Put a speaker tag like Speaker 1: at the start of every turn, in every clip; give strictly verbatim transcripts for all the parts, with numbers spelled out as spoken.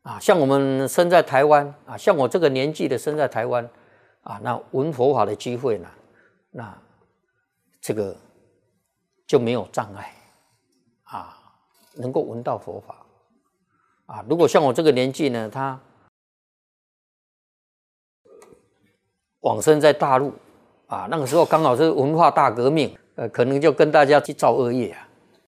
Speaker 1: 啊，像我们生在台湾啊，像我这个年纪的生在台湾啊，那闻佛法的机会呢，那这个就没有障碍啊，能够闻到佛法啊。如果像我这个年纪呢，他往生在大陆啊，那个时候刚好是文化大革命，呃，可能就跟大家去造恶业啊。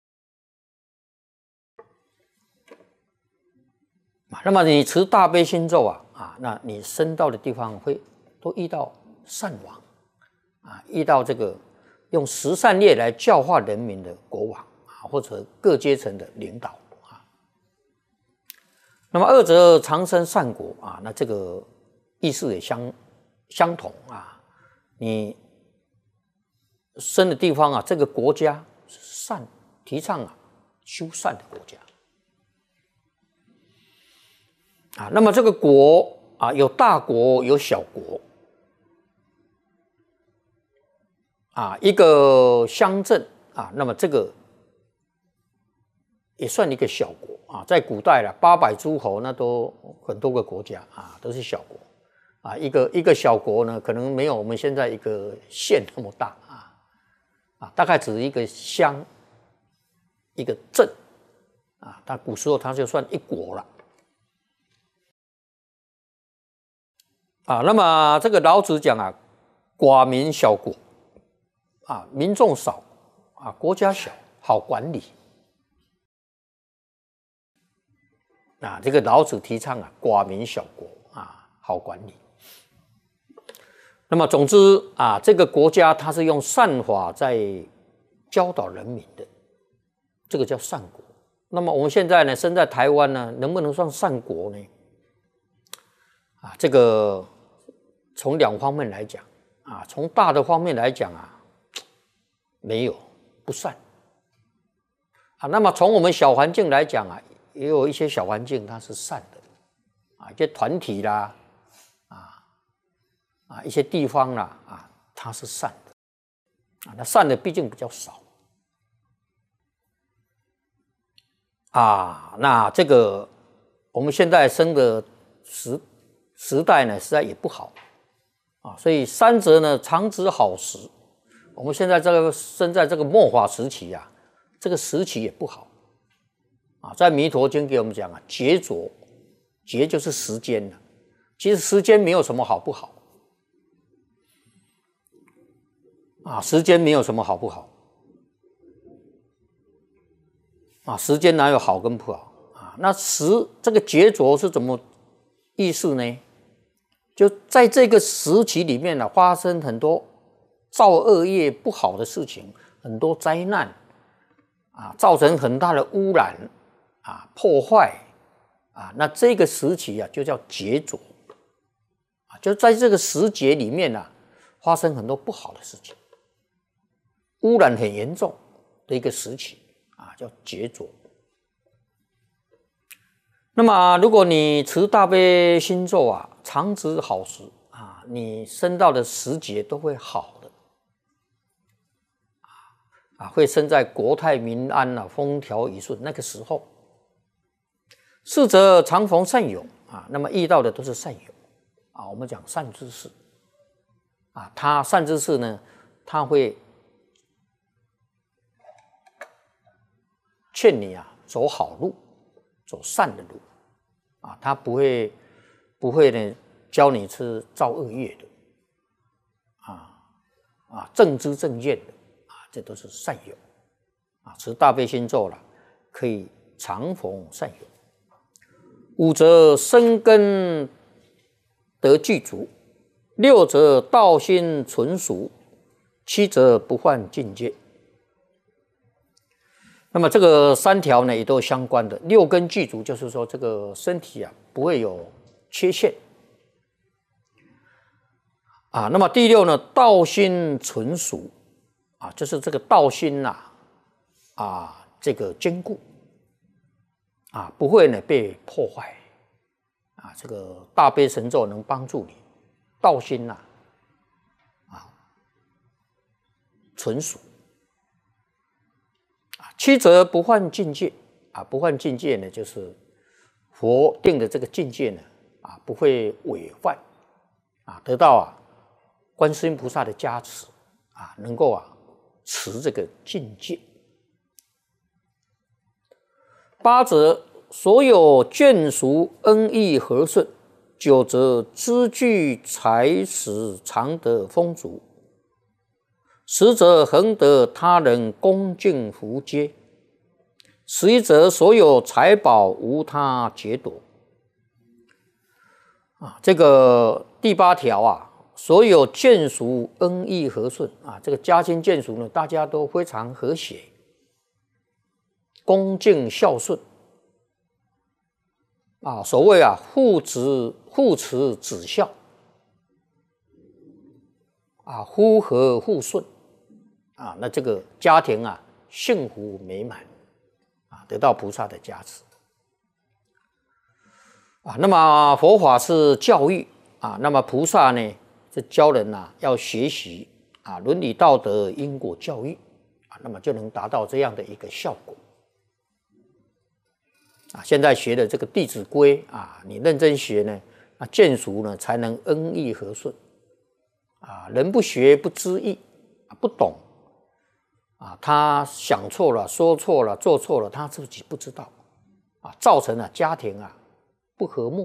Speaker 1: 那么你持大悲心咒啊，啊，那你升到的地方会都遇到善王啊，遇到这个用十善业来教化人民的国王啊，或者各阶层的领导啊。那么二者长生善果啊，那这个意思也相相同啊。你生的地方啊，这个国家是善，提倡啊修善的国家。啊，那么这个国啊，有大国有小国，啊，一个乡镇啊，那么这个也算一个小国啊。在古代了，八百诸侯那都很多个国家啊，都是小国啊。一个一个小国呢，可能没有我们现在一个县那么大啊，啊，大概只是一个乡、一个镇啊。它古时候它就算一国了。啊，那么这个老子讲啊，寡民小国，啊，民众少，啊，国家小，好管理。啊，这个老子提倡啊，寡民小国，啊，好管理。那么总之啊，这个国家它是用善法在教导人民的，这个叫善国。那么我们现在呢，生在台湾呢，能不能算善国呢？啊，这个从两方面来讲啊，从大的方面来讲啊，没有不善啊。那么从我们小环境来讲啊，也有一些小环境它是善的啊，一些团体啦啊啊，一些地方啦啊，它是善的啊。那善的毕竟比较少啊。那这个我们现在生的时时代呢，实在也不好啊，所以三者呢，常指好时。我们现在这个生在这个末法时期啊，这个时期也不好啊。在《弥陀经》给我们讲啊，劫浊，劫就是时间了。其实时间没有什么好不好啊，时间没有什么好不好啊，时间哪有好跟不好啊？那时这个劫浊是怎么意思呢？就在这个时期里面呢、啊，发生很多造恶业不好的事情，很多灾难啊，造成很大的污染啊、破坏啊。那这个时期啊，就叫劫浊啊，就在这个时节里面啊，发生很多不好的事情，污染很严重的一个时期啊，叫劫浊。那么，如果你持大悲心咒啊，常指好时啊，你生到的时节都会好的啊，会生在国泰民安啊，风调雨顺那个时候。逝者常逢善友啊，那么遇到的都是善友啊。我们讲善知识啊，他善知识呢，他会劝你啊走好路，走善的路啊，他不会不会呢教你是造恶业的啊啊正知正见的啊，这都是善友啊。持大悲心咒了，可以常逢善友。五则生根得具足，六则道心纯熟，七则不犯境界。那么这个三条呢，也都相关的。六根具足，就是说这个身体啊不会有缺陷啊。那么第六呢，道心纯熟啊，就是这个道心呐 啊, 啊，这个坚固啊，不会呢被破坏啊。这个大悲神咒能帮助你道心呐 啊, 啊纯熟。七则不犯境界啊，不犯境界呢，就是佛定的这个境界呢，啊，不会违犯，啊，得到啊观世音菩萨的加持，啊，能够啊持这个境界。八则所有眷属恩义和顺，九则资具财食常得丰足，十则恒得他人恭敬福接，十一则所有财宝无他劫夺。啊，这个第八条啊，所有眷属恩义和顺啊，这个家亲眷属呢，大家都非常和谐，恭敬孝顺啊，所谓啊父子父慈子孝啊，夫和妇顺啊，那这个家庭啊幸福美满啊，得到菩萨的加持啊。那么佛法是教育啊，那么菩萨呢是教人啊要学习啊伦理道德因果教育啊，那么就能达到这样的一个效果。啊，现在学的这个《弟子规》啊，你认真学呢，啊，眷属呢才能恩义和顺。啊，人不学不知义，啊，不懂，啊，他想错了、说错了、做错了，他自己不知道，啊，造成了家庭啊不和睦。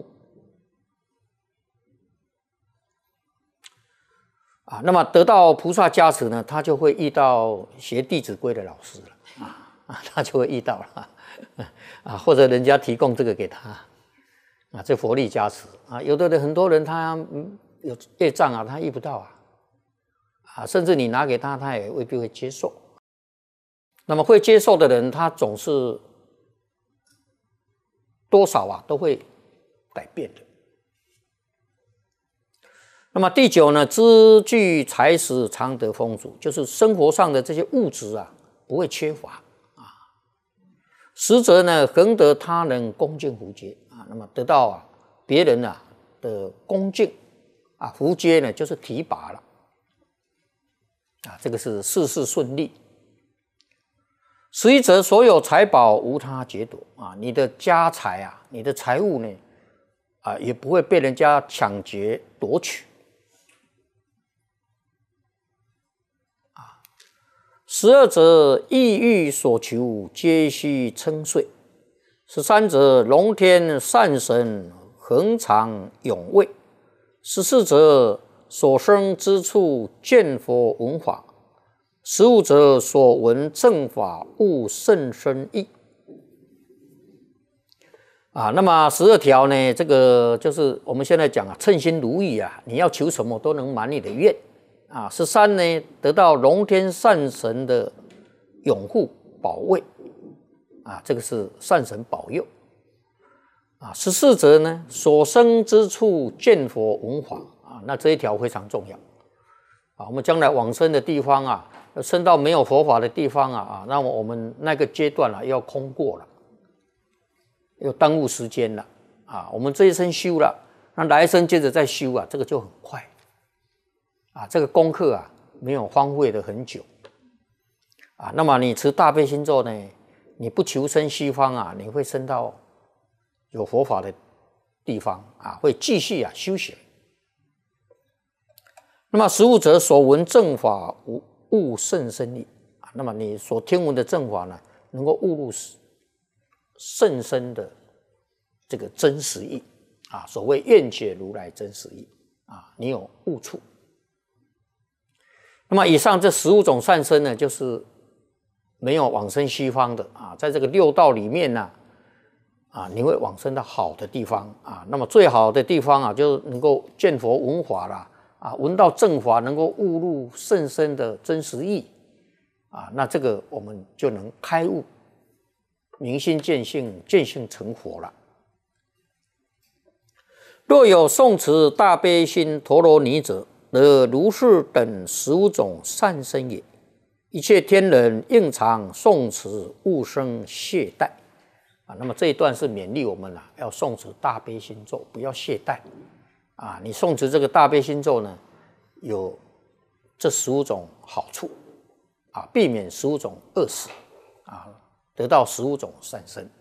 Speaker 1: 啊，那么得到菩萨加持呢，他就会遇到学《弟子规》的老师了，啊，啊他就会遇到了。啊，或者人家提供这个给他，啊，这佛力加持啊，有的人很多人他有业障啊，他遇不到啊，啊，甚至你拿给他，他也未必会接受。那么会接受的人，他总是多少啊都会改变的。那么第九呢，资具财食常得丰足，就是生活上的这些物质啊不会缺乏。十则呢，恒得他人恭敬福接啊，那么得到啊别人啊的恭敬啊，福接呢就是提拔了啊，这个是事事顺利。十一则所有财宝无他劫夺啊，你的家财啊，你的财物呢啊也不会被人家抢劫夺取。十二则意欲所求皆悉称遂，十三则龙天善神恒常永卫，十四则所生之处见佛闻法，十五则所闻正法悟甚深义。啊，那么十二条呢，这个就是我们现在讲啊，称心如意啊，你要求什么都能满你的愿。啊，十三呢，得到龙天善神的拥护保卫，啊，这个是善神保佑。啊，十四则呢，所生之处见佛闻法，啊，那这一条非常重要。啊，我们将来往生的地方啊，生到没有佛法的地方啊，啊，那么我们那个阶段啊，要空过了，要耽误时间了。啊，我们这一生修了，那来一生接着再修啊，这个就很快。啊，这个功课啊没有荒废的很久啊。那么你持大悲心咒呢，你不求生西方啊，你会升到有佛法的地方啊，会继续啊修行。那么十五则所闻正法悟甚深义啊，那么你所听闻的正法呢，能够悟入甚深的这个真实义啊。所谓愿解如来真实义啊，你有悟处。那么以上这十五种善身呢，就是没有往生西方的啊，在这个六道里面呢，啊，你会往生到好的地方啊。那么最好的地方啊，就能够见佛闻法啦，啊，闻到正法，能够悟入甚深的真实义啊，那这个我们就能开悟，明心见性，见性成佛了。若有诵持大悲心陀罗尼者，得如是等十五种善身也。一切天人应常诵持，勿生懈怠啊。那么这一段是勉励我们啊，要诵持大悲心咒，不要懈怠啊。你诵持这个大悲心咒呢，有这十五种好处啊，避免十五种恶死啊，得到十五种善身。